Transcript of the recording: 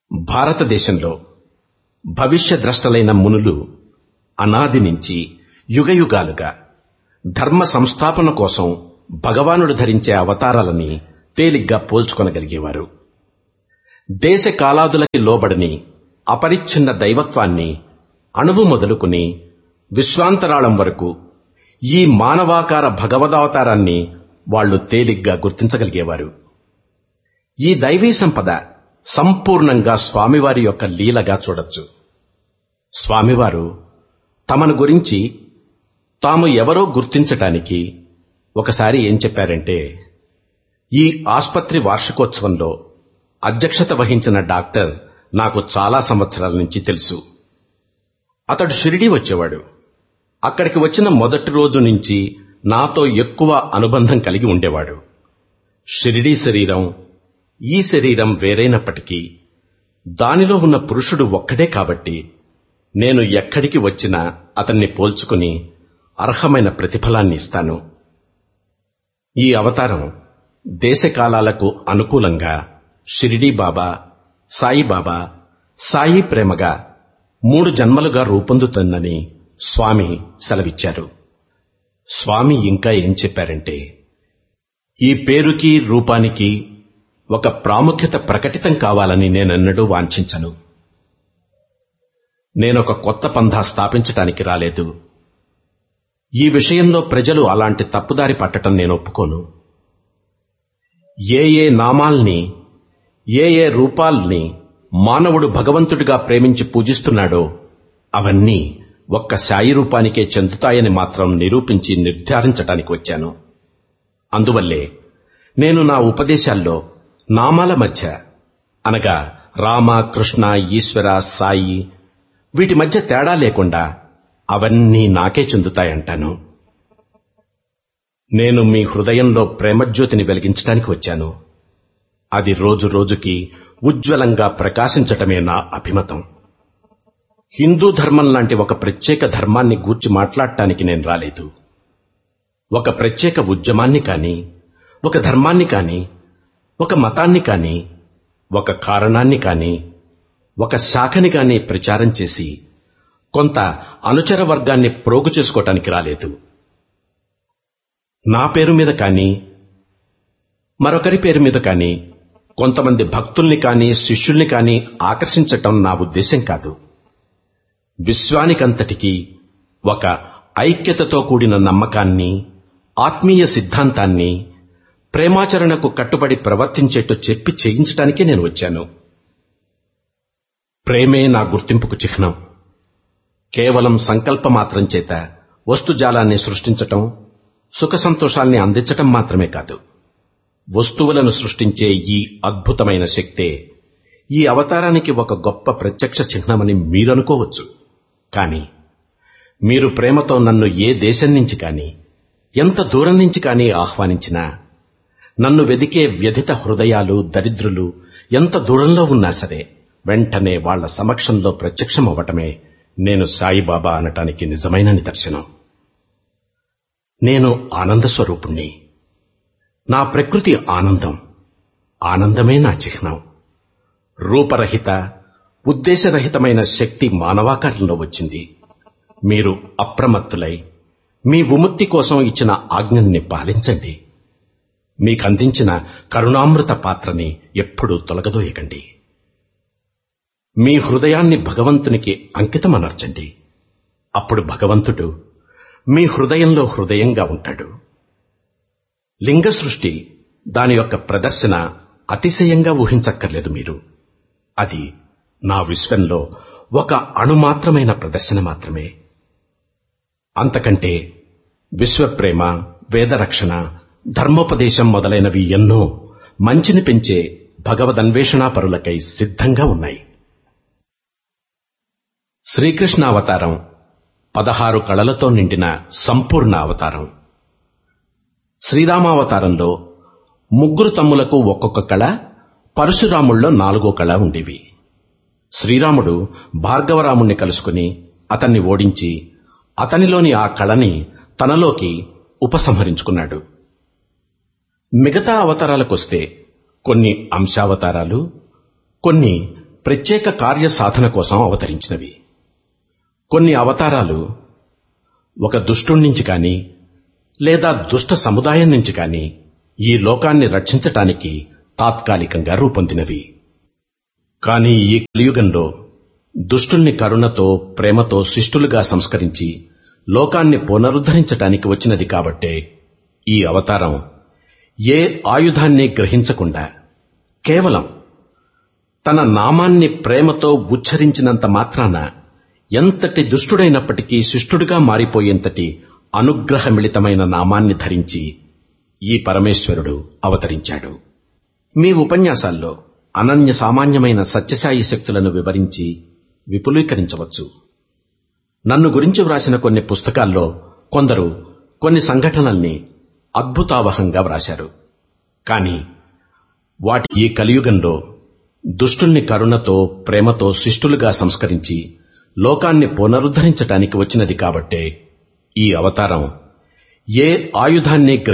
భారతదేశంలో భవిష్యద్రష్టలైన మునులు అనాది నుంచి యుగయుగాలుగా ధర్మ సంస్థాపన కోసం భగవానుడు ధరించే అవతారాలని తేలిగ్గా పోల్చుకొనగలిగేవారు. దేశ కాలాదులకి లోబడని అపరిచ్ఛిన్న దైవత్వాన్ని అణువు మొదలుకుని విశ్వాంతరాళం వరకు ఈ మానవాకార భగవదవతారాన్ని వాళ్లు తేలిగ్గా గుర్తించగలిగేవారు. ఈ దైవీ సంపద సంపూర్ణంగా స్వామివారి యొక్క లీలగా చూడొచ్చు. స్వామివారు తమను గురించి తాము ఎవరో గుర్తించటానికి ఒకసారి ఏం చెప్పారంటే, ఈ ఆస్పత్రి వార్షికోత్సవంలో అధ్యక్షత వహించిన డాక్టర్ నాకు చాలా సంవత్సరాల నుంచి తెలుసు. అతడు షిరిడీ వచ్చేవాడు. అక్కడికి వచ్చిన మొదటి రోజు నుంచి నాతో ఎక్కువ అనుబంధం కలిగి ఉండేవాడు. షిరిడీ శరీరం ఈ శరీరం వేరైనప్పటికీ దానిలో ఉన్న పురుషుడు ఒక్కడే కాబట్టి నేను ఎక్కడికి వచ్చినా అతన్ని పోల్చుకుని అర్హమైన ప్రతిఫలాన్ని ఇస్తాను. ఈ అవతారం దేశకాలాలకు అనుకూలంగా షిరిడీ బాబా, సాయిబాబా, సాయి ప్రేమగా 3 జన్మలుగా రూపొందుతుందని స్వామి సెలవిచ్చారు. స్వామి ఇంకా ఏం చెప్పారంటే, ఈ పేరుకి రూపానికి ఒక ప్రాముఖ్యత ప్రకటితం కావాలని నేనెన్నడూ వాంఛించను. నేనొక కొత్త పంథా స్థాపించటానికి రాలేదు. ఈ విషయంలో ప్రజలు అలాంటి తప్పుదారి పట్టటం నేను ఒప్పుకోను. ఏ నామాల్ని, ఏ రూపాల్ని మానవుడు భగవంతుడిగా ప్రేమించి పూజిస్తున్నాడో అవన్నీ ఒక్క సాయి రూపానికే చెందుతాయని మాత్రం నిరూపించి నిర్ధారించటానికి వచ్చాను. అందువల్లే నేను నా ఉపదేశాల్లో నామాల మధ్య, అనగా రామ, కృష్ణ, ఈశ్వర, సాయి, వీటి మధ్య తేడా లేకుండా అవన్నీ నాకే చెందుతాయంటాను. నేను మీ హృదయంలో ప్రేమజ్యోతిని వెలిగించడానికి వచ్చాను. అది రోజు రోజుకి ఉజ్వలంగా ప్రకాశించటమే నా అభిమతం. హిందూ ధర్మం లాంటి ఒక ప్రత్యేక ధర్మాన్ని గూర్చి మాట్లాడటానికి నేను రాలేదు. ఒక ప్రత్యేక ఉద్యమాన్ని కానీ, ఒక ధర్మాన్ని కానీ, ఒక మతాన్ని కానీ, ఒక కారణాన్ని కానీ, ఒక శాఖని కానీ ప్రచారం చేసి కొంత అనుచర వర్గాన్ని ప్రోగు చేసుకోవటానికి రాలేదు. నా పేరు మీద కానీ, మరొకరి పేరు మీద కానీ కొంతమంది భక్తుల్ని కానీ, శిష్యుల్ని కానీ ఆకర్షించటం నా ఉద్దేశం కాదు. విశ్వానికంతటికీ ఒక ఐక్యతతో కూడిన నమ్మకాన్ని, ఆత్మీయ సిద్ధాంతాన్ని, ప్రేమాచరణకు కట్టుబడి ప్రవర్తించేట్టు చెప్పి చేయించటానికే నేను వచ్చాను. ప్రేమే నా గుర్తింపుకు చిహ్నం. కేవలం సంకల్పమాత్రం చేత వస్తుజాలాన్ని సృష్టించటం, సుఖ సంతోషాల్ని అందించటం మాత్రమే కాదు, వస్తువులను సృష్టించే ఈ అద్భుతమైన శక్తే ఈ అవతారానికి ఒక గొప్ప ప్రత్యక్ష చిహ్నమని మీరనుకోవచ్చు. కానీ మీరు ప్రేమతో నన్ను ఏ దేశం నుంచి కానీ, ఎంత దూరం నుంచి కానీ ఆహ్వానించినా, నన్ను వెదికే వ్యధిత హృదయాలు, దరిద్రులు ఎంత దూరంలో ఉన్నా సరే వెంటనే వాళ్ల సమక్షంలో ప్రత్యక్షమవ్వటమే నేను సాయిబాబా అనటానికి నిజమైన నిదర్శనం. నేను ఆనంద స్వరూపుణ్ణి. నా ప్రకృతి ఆనందం. ఆనందమే నా చిహ్నం. రూపరహిత, ఉద్దేశరహితమైన శక్తి మానవాకారంలో వచ్చింది. మీరు అప్రమత్తులై మీ విముక్తి కోసం ఇచ్చిన ఆజ్ఞల్ని పాలించండి. మీకందించిన కరుణామృత పాత్రని ఎప్పుడూ తొలగదోయకండి. మీ హృదయాన్ని భగవంతునికి అంకితమనర్చండి. అప్పుడు భగవంతుడు మీ హృదయంలో హృదయంగా ఉంటాడు. లింగ సృష్టి, దాని యొక్క ప్రదర్శన అతిశయంగా ఊహించక్కర్లేదు మీరు. అది నా విశ్వంలో ఒక అణుమాత్రమైన ప్రదర్శన మాత్రమే. అంతకంటే విశ్వప్రేమ, వేదరక్షణ, ధర్మోపదేశం మొదలైనవి ఎన్నో మంచిని పెంచే భగవదన్వేషణా పరులకై సిద్ధంగా ఉన్నాయి. శ్రీకృష్ణావతారం 16 కళలతో నిండిన సంపూర్ణ అవతారం. శ్రీరామావతారంలో 3 తమ్ములకు ఒక్కొక్క కళ, పరశురాముల్లో 4వ కళ ఉండేవి. శ్రీరాముడు భార్గవరాముణ్ణి కలుసుకుని అతన్ని ఓడించి అతనిలోని ఆ కళని తనలోకి ఉపసంహరించుకున్నాడు. మిగతా అవతారాలకొస్తే కొన్ని అంశావతారాలు, కొన్ని ప్రత్యేక కార్య సాధన కోసం అవతరించినవి. కొన్ని అవతారాలు ఒక దుష్టుడి నుంచి కాని లేదా దుష్ట సముదాయం నుంచి కాని ఈ లోకాన్ని రక్షించటానికి తాత్కాలికంగా రూపొందినవి. కాని ఈ కలియుగంలో దుష్టుల్ని కరుణతో ప్రేమతో శిష్టులుగా సంస్కరించి లోకాన్ని పునరుద్ధరించటానికి వచ్చినది కాబట్టే ఈ అవతారం ఏ ఆయుధాన్ని గ్రహించకుండా కేవలం తన నామాన్ని ప్రేమతో ఉచ్చరించినంత మాత్రాన ఎంతటి దుష్టుడైనప్పటికీ శిష్టుడిగా మారిపోయేంతటి అనుగ్రహమిళితమైన నామాన్ని ధరించి ఈ పరమేశ్వరుడు అవతరించాడు. మీ ఉపన్యాసాల్లో అనన్య సామాన్యమైన సత్యసాయి శక్తులను వివరించి విపులీకరించవచ్చు. నన్ను గురించి వ్రాసిన కొన్ని పుస్తకాల్లో కొందరు కొన్ని సంఘటనల్ని అద్భుతావహంగా వ్రాశారు. కాని వాటి ఈ కలియుగంలో దుష్టుల్ని కరుణతో ప్రేమతో శిష్టులుగా సంస్కరించి లోకాన్ని పునరుద్ధరించటానికి వచ్చినది కాబట్టే ఈ అవతారం ఏ ఆయుధాన్ని